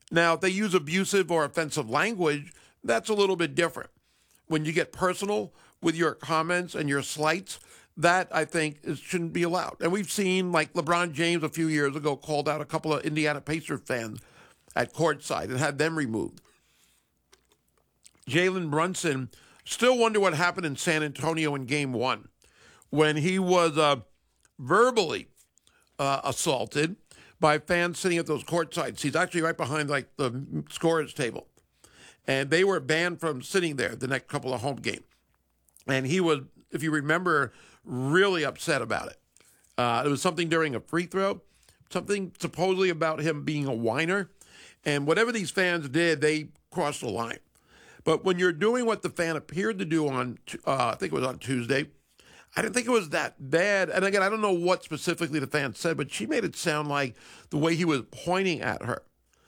Now, if they use abusive or offensive language, that's a little bit different. When you get personal with your comments and your slights, that I think shouldn't be allowed. And we've seen, like LeBron James a few years ago called out a couple of Indiana Pacers fans at courtside and had them removed. Jalen Brunson, still wonder what happened in San Antonio in Game 1 when he was verbally assaulted by fans sitting at those courtside seats, actually right behind like the scorer's table. And they were banned from sitting there the next couple of home games. And he was, if you remember, really upset about it. It was something during a free throw, something supposedly about him being a whiner. And whatever these fans did, they crossed the line. But when you're doing what the fan appeared to do on, I think it was on Tuesday, I didn't think it was that bad. And again, I don't know what specifically the fan said, but she made it sound like the way he was pointing at her.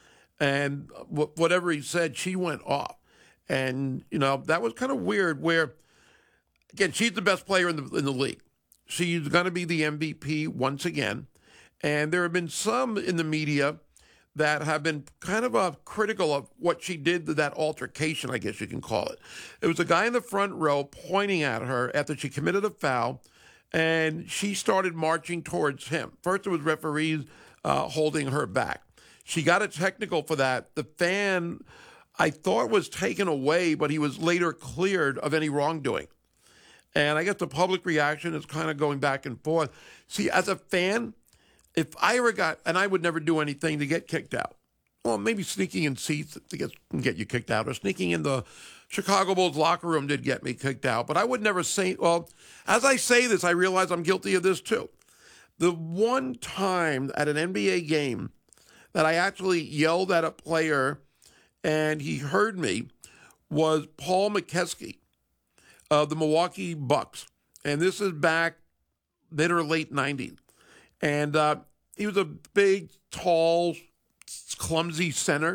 And whatever he said, she went off. And, that was kind of weird where, again, she's the best player in the league. She's going to be the MVP once again. And there have been some in the media that have been kind of critical of what she did to that altercation, I guess you can call it. It was a guy in the front row pointing at her after she committed a foul, and she started marching towards him. First, it was referees holding her back. She got a technical for that. The fan, I thought, was taken away, but he was later cleared of any wrongdoing. And I guess the public reaction is kind of going back and forth. See, as a fan, if I ever got, and I would never do anything to get kicked out. Well, maybe sneaking in seats to get you kicked out, or sneaking in the Chicago Bulls locker room did get me kicked out. But I would never say, well, as I say this, I realize I'm guilty of this too. The one time at an NBA game that I actually yelled at a player and he heard me was Paul McKeskey of the Milwaukee Bucks. And this is back mid or late 90s. And he was a big, tall, clumsy center,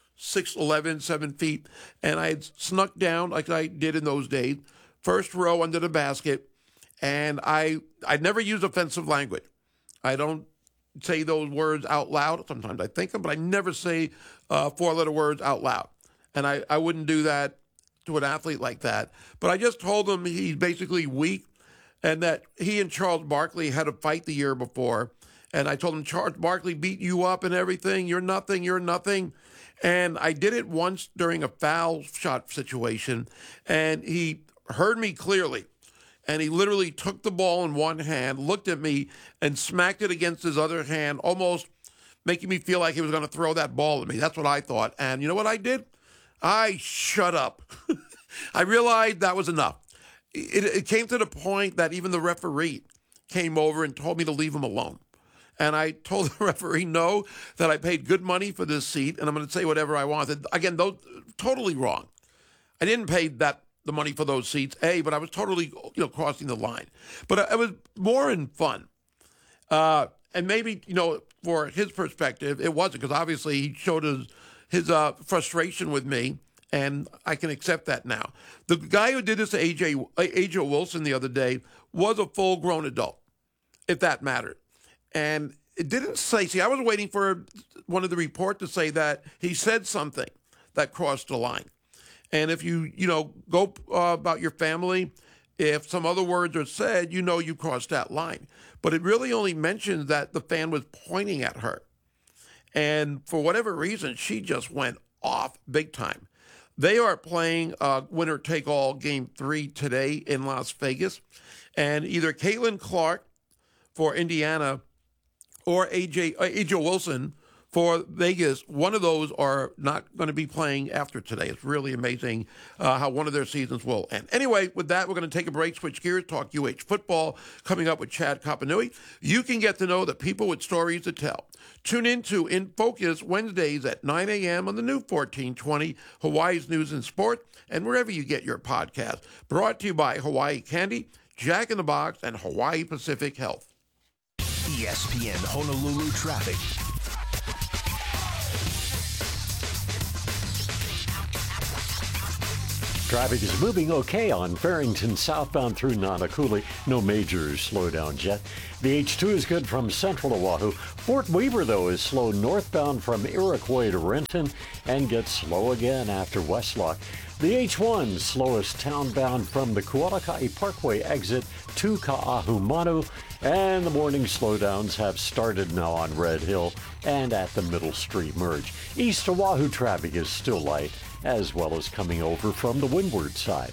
6'11", 7 feet. And I had snuck down like I did in those days, first row under the basket. And I never use offensive language. I don't say those words out loud. Sometimes I think them, but I never say four-letter words out loud. And I wouldn't do that to an athlete like that. But I just told him he's basically weak, and that he and Charles Barkley had a fight the year before. And I told him, Charles Barkley beat you up and everything. You're nothing. You're nothing. And I did it once during a foul shot situation, and he heard me clearly. And he literally took the ball in one hand, looked at me, and smacked it against his other hand, almost making me feel like he was going to throw that ball at me. That's what I thought. And you know what I did? I shut up. I realized that was enough. It came to the point that even the referee came over and told me to leave him alone. And I told the referee no, that I paid good money for this seat, and I'm going to say whatever I wanted. Again, those totally wrong. I didn't pay the money for those seats, but I was totally crossing the line. But it was more in fun. And maybe, for his perspective, it wasn't, because obviously he showed his frustration with me, and I can accept that now. The guy who did this to A.J. Wilson the other day was a full-grown adult, if that mattered. And it didn't say, I was waiting for one of the report to say that he said something that crossed the line. And if you go about your family, if some other words are said, you crossed that line. But it really only mentions that the fan was pointing at her. And for whatever reason, she just went off big time. They are playing winner-take-all Game 3 today in Las Vegas. And either Caitlin Clark for Indiana or A.J. Wilson for Vegas, one of those are not going to be playing after today. It's really amazing how one of their seasons will end. Anyway, with that, we're going to take a break, switch gears, talk UH football, coming up with Chad Kapanui. You can get to know the people with stories to tell. Tune in to In Focus Wednesdays at 9 a.m. on the new 1420, Hawaii's News and Sport, and wherever you get your podcast. Brought to you by Hawaii Candy, Jack in the Box, and Hawaii Pacific Health. ESPN Honolulu traffic. Traffic is moving okay on Farrington southbound through Nanakuli. No major slowdowns yet. The H2 is good from central Oahu. Fort Weaver, though, is slow northbound from Iroquois to Renton and gets slow again after Westlock. The H1 slowest townbound from the Kualakai Parkway exit to Ka'ahumanu, and the morning slowdowns have started now on Red Hill and at the Middle Street merge. East Oahu traffic is still light, as well as coming over from the windward side.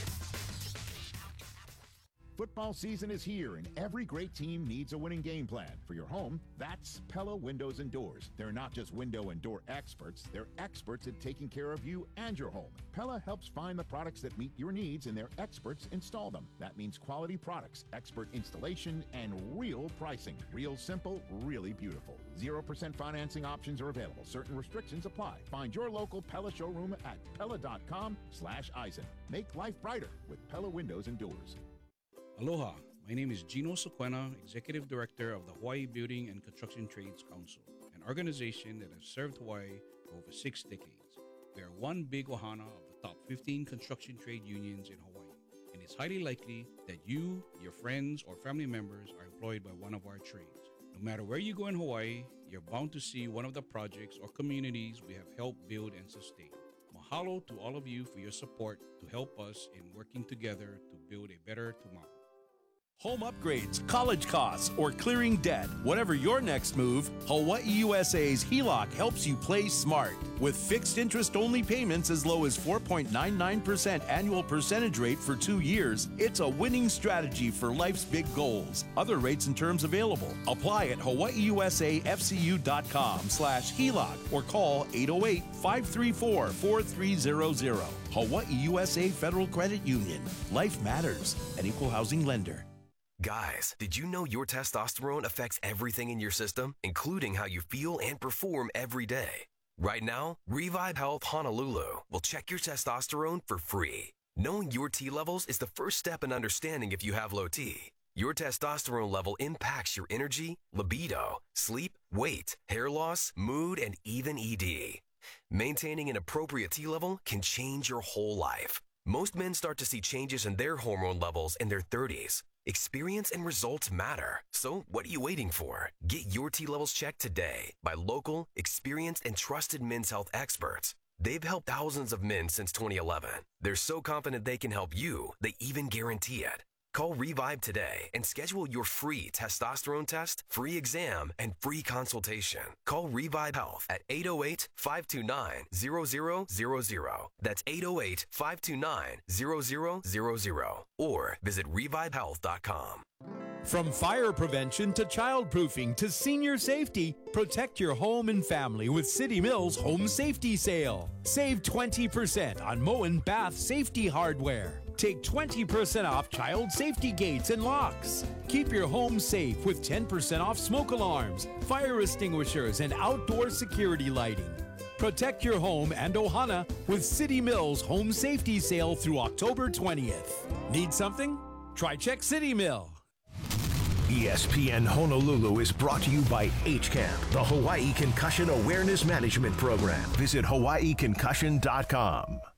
Football season is here, and every great team needs a winning game plan. For your home, that's Pella Windows and Doors. They're not just window and door experts, they're experts at taking care of you and your home. Pella helps find the products that meet your needs, and their experts install them. That means quality products, expert installation, and real pricing. Real simple, really beautiful. 0% financing options are available. Certain restrictions apply. Find your local Pella showroom at pella.com/Eisen. Make life brighter with Pella Windows and Doors. Aloha, my name is Gino Sequena, Executive Director of the Hawaii Building and Construction Trades Council, an organization that has served Hawaii for over 6 decades. We are one big ohana of the top 15 construction trade unions in Hawaii, and it's highly likely that you, your friends, or family members are employed by one of our trades. No matter where you go in Hawaii, you're bound to see one of the projects or communities we have helped build and sustain. Mahalo to all of you for your support to help us in working together to build a better tomorrow. Home upgrades, college costs, or clearing debt. Whatever your next move, Hawaii USA's HELOC helps you play smart. With fixed interest-only payments as low as 4.99% annual percentage rate for 2 years, it's a winning strategy for life's big goals. Other rates and terms available. Apply at hawaiiusafcu.com/HELOC or call 808-534-4300. Hawaii USA Federal Credit Union. Life matters. An equal housing lender. Guys, did you know your testosterone affects everything in your system, including how you feel and perform every day? Right now, Revive Health Honolulu will check your testosterone for free. Knowing your T levels is the first step in understanding if you have low T. Your testosterone level impacts your energy, libido, sleep, weight, hair loss, mood, and even ED. Maintaining an appropriate T level can change your whole life. Most men start to see changes in their hormone levels in their 30s. Experience and results matter. So what are you waiting for? Get your T levels checked today by local, experienced, and trusted men's health experts. They've helped thousands of men since 2011. They're so confident they can help you, they even guarantee it. Call Revive today and schedule your free testosterone test, free exam, and free consultation. Call Revive Health at 808-529-0000. That's 808-529-0000. Or visit revivehealth.com. From fire prevention to childproofing to senior safety, protect your home and family with City Mills Home Safety Sale. Save 20% on Moen Bath Safety Hardware. Take 20% off child safety gates and locks. Keep your home safe with 10% off smoke alarms, fire extinguishers, and outdoor security lighting. Protect your home and ohana with City Mills Home Safety Sale through October 20th. Need something? Try Check City Mill. ESPN Honolulu is brought to you by HCAMP, the Hawaii Concussion Awareness Management Program. Visit hawaiiconcussion.com.